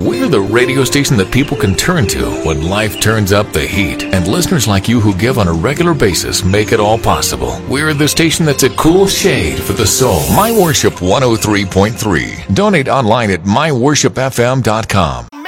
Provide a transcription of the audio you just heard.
We're the radio station that people can turn to when life turns up the heat. And listeners like you who give on a regular basis make it all possible. We're the station that's a cool shade for the soul. My Worship 103.3. Donate online at myworshipfm.com.